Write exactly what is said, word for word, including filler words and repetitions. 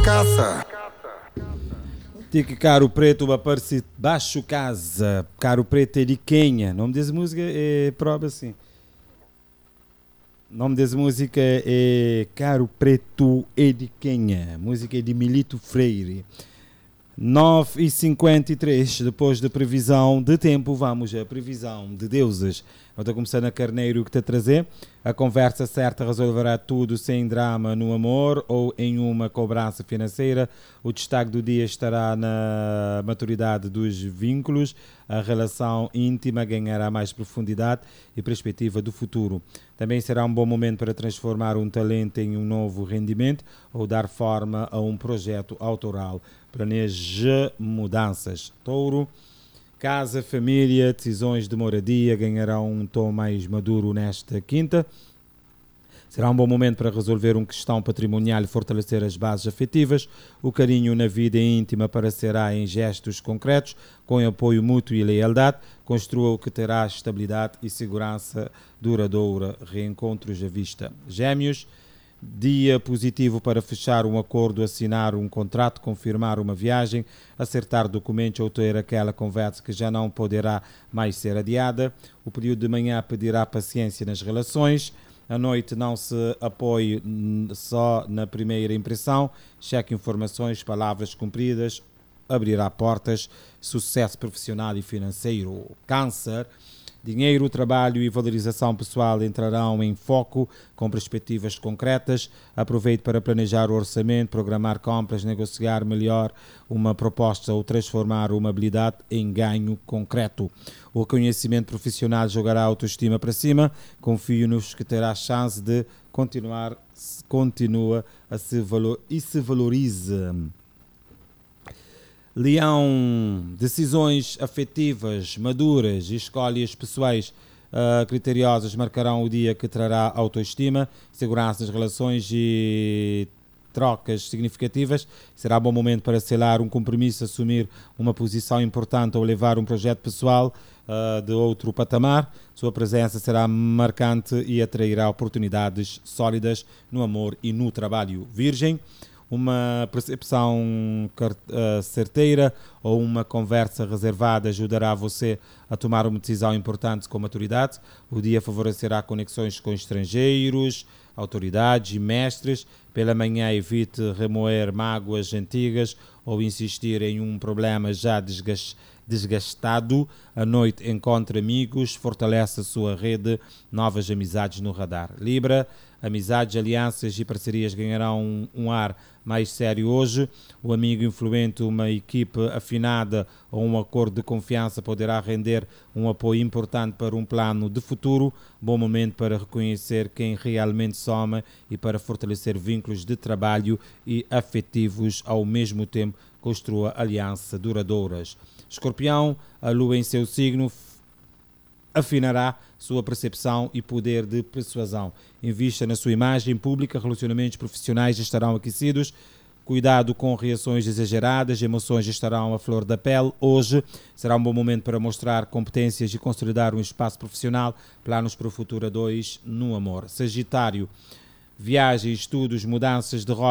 caça. Tique Caro Preto, uma parceria baixo casa. Caro Preto é de Quenha. O nome dessa música é próprio assim. O nome dessa música é Caro Preto é de Quenha. A música é de Milito Freire. nove e cinquenta e três, depois da previsão de tempo, vamos à previsão de deuses. Eu estou começando a Carneiro que te trazer. A conversa certa resolverá tudo sem drama no amor ou em uma cobrança financeira. O destaque do dia estará na maturidade dos vínculos. A relação íntima ganhará mais profundidade e perspectiva do futuro. Também será um bom momento para transformar um talento em um novo rendimento ou dar forma a um projeto autoral. Planeje mudanças. Touro, casa, família, decisões de moradia ganharão um tom mais maduro nesta quinta. Será um bom momento para resolver uma questão patrimonial e fortalecer as bases afetivas. O carinho na vida íntima aparecerá em gestos concretos, com apoio mútuo e lealdade. Construa o que terá estabilidade e segurança duradoura. Reencontros à vista. Gêmeos, dia positivo para fechar um acordo, assinar um contrato, confirmar uma viagem, acertar documentos ou ter aquela conversa que já não poderá mais ser adiada. O período de manhã pedirá paciência nas relações. À noite não se apoie só na primeira impressão. Cheque informações, palavras cumpridas, abrirá portas. Sucesso profissional e financeiro. Câncer. Dinheiro, trabalho e valorização pessoal entrarão em foco com perspectivas concretas. Aproveite para planejar o orçamento, programar compras, negociar melhor uma proposta ou transformar uma habilidade em ganho concreto. O reconhecimento profissional jogará a autoestima para cima. Confio-nos que terá chance de continuar, continua a se valor e se valorize. Leão, decisões afetivas, maduras e escolhas pessoais uh, criteriosas marcarão o dia que trará autoestima, segurança nas relações e trocas significativas. Será bom momento para selar um compromisso, assumir uma posição importante ou levar um projeto pessoal uh, de outro patamar. Sua presença será marcante e atrairá oportunidades sólidas no amor e no trabalho. Virgem, uma percepção certeira ou uma conversa reservada ajudará você a tomar uma decisão importante com maturidade. O dia favorecerá conexões com estrangeiros, autoridades e mestres. Pela manhã evite remoer mágoas antigas ou insistir em um problema já desgastado. À noite encontre amigos, fortaleça a sua rede, novas amizades no radar. Libra, amizades, alianças e parcerias ganharão um, um ar mais sério hoje. O amigo influente, uma equipe afinada ou um acordo de confiança poderá render um apoio importante para um plano de futuro. Bom momento para reconhecer quem realmente soma e para fortalecer vínculos de trabalho e afetivos ao mesmo tempo. Construa alianças duradouras. Escorpião, a lua em seu signo afinará sua percepção e poder de persuasão. Invista na sua imagem pública, relacionamentos profissionais estarão aquecidos. Cuidado com reações exageradas, emoções estarão à flor da pele. Hoje será um bom momento para mostrar competências e consolidar um espaço profissional. Planos para o futuro a dois no amor. Sagitário, viagens, estudos, mudanças de rota